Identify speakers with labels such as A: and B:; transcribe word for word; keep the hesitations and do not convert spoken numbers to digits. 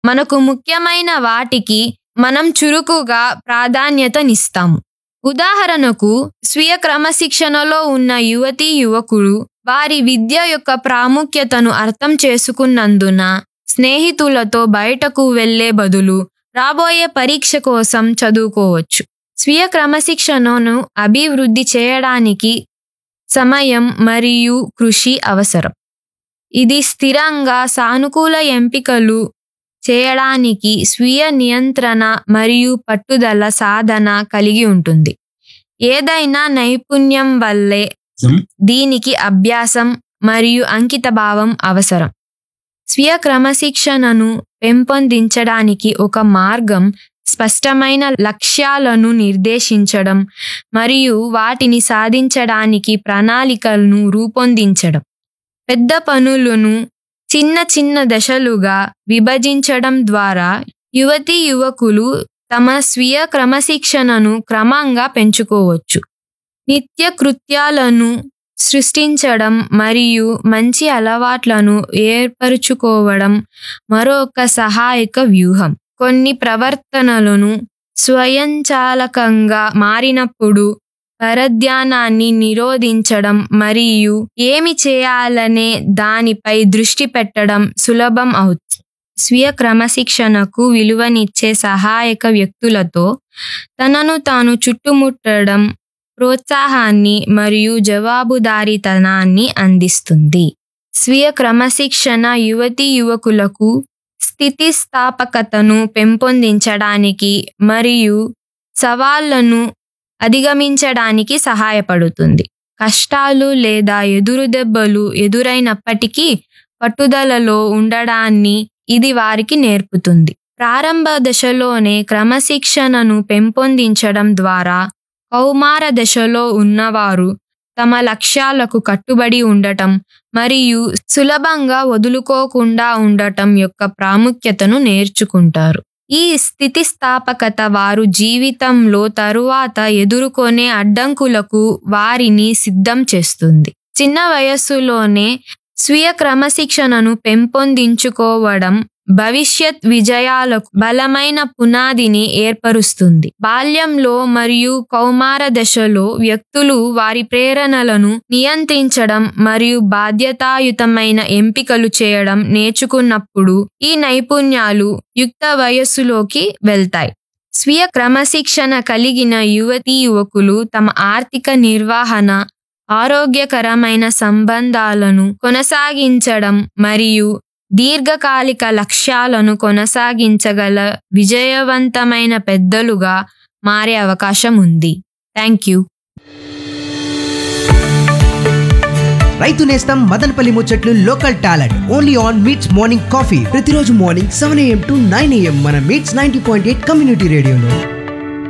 A: మనకు ముఖ్యమైన వాటికి మనం చురుకుగా ప్రాధాన్యతనిస్తాము. ఉదాహరణకు, స్వీయ క్రమశిక్షణలో ఉన్న యువతీ యువకులు వారి విద్య యొక్క ప్రాముఖ్యతను అర్థం చేసుకున్నందున స్నేహితులతో బయటకు వెళ్లే బదులు రాబోయే పరీక్ష కోసం చదువుకోవచ్చు. స్వీయ క్రమశిక్షణను అభివృద్ధి చేయడానికి సమయం మరియు కృషి అవసరం. ఇది స్థిరంగా సానుకూల ఎంపికలు చేయడానికి స్వీయ నియంత్రణ మరియు పట్టుదల సాధన కలిగి ఉంటుంది. ఏదైనా నైపుణ్యం వల్లే దీనికి అభ్యాసం మరియు అంకితభావం అవసరం. స్వీయ క్రమశిక్షణను పెంపొందించడానికి ఒక మార్గం స్పష్టమైన లక్ష్యాలను నిర్దేశించడం మరియు వాటిని సాధించడానికి ప్రణాళికలను రూపొందించడం. పెద్ద పనులను చిన్న చిన్న దశలుగా విభజించడం ద్వారా యువతీ యువకులు తమ స్వీయ క్రమశిక్షణను క్రమంగా పెంచుకోవచ్చు. నిత్య కృత్యాలను సృష్టించడం మరియు మంచి అలవాట్లను ఏర్పరచుకోవడం మరొక సహాయక వ్యూహం. కొన్ని ప్రవర్తనలను స్వయంచాలకంగా మారినప్పుడు పరధ్యానాన్ని నిరోధించడం మరియు ఏమి చేయాలనే దానిపై దృష్టి పెట్టడం సులభం అవుతుంది. స్వీయ క్రమశిక్షణకు విలువనిచ్చే సహాయక వ్యక్తులతో తనను తాను చుట్టుముట్టడం ప్రోత్సాహాన్ని మరియు జవాబుదారీతనాన్ని అందిస్తుంది. స్వీయ క్రమశిక్షణ యువతీ యువకులకు స్థితిస్థాపకతను పెంపొందించడానికి మరియు సవాళ్లను అధిగమించడానికి సహాయపడుతుంది. కష్టాలు లేదా ఎదురుదెబ్బలు ఎదురైనప్పటికీ పట్టుదలలో ఉండడాన్ని ఇది వారికి నేర్పుతుంది. ప్రారంభ దశలోనే క్రమశిక్షణను పెంపొందించడం ద్వారా కౌమార దశలో ఉన్నవారు తమ లక్ష్యాలకు కట్టుబడి ఉండటం మరియు సులభంగా వదులుకోకుండా ఉండటం యొక్క ప్రాముఖ్యతను నేర్చుకుంటారు. ఈ స్థితిస్థాపకత వారు జీవితంలో తరువాత ఎదుర్కొనే అడ్డంకులకు వారిని సిద్ధం చేస్తుంది. చిన్న వయస్సులోనే స్వీయ క్రమశిక్షణను పెంపొందించుకోవడం భవిష్యత్ విజయాలకు బలమైన పునాదిని ఏర్పరుస్తుంది. బాల్యంలో మరియు కౌమార దశలో వ్యక్తులు వారి ప్రేరణలను నియంత్రించడం మరియు బాధ్యతాయుతమైన ఎంపికలు చేయడం నేర్చుకున్నప్పుడు ఈ నైపుణ్యాలు యుక్త వయస్సులోకి వెళ్తాయి. స్వీయ క్రమశిక్షణ కలిగిన యువతీ యువకులు తమ ఆర్థిక నిర్వహణ, ఆరోగ్యకరమైన సంబంధాలను కొనసాగించడం మరియు దీర్ఘకాలిక లక్ష్యాలను కొనసాగించగల విజయవంతమైన పెద్దలుగా మారే అవకాశం ఉంది. Thank you.
B: రైతు నేస్తం మదనపల్లి ముచ్చట్లు local talent only on meets morning coffee ప్రతిరోజు morning seven AM to nine AM మన meets ninety point eight community రేడియోలో.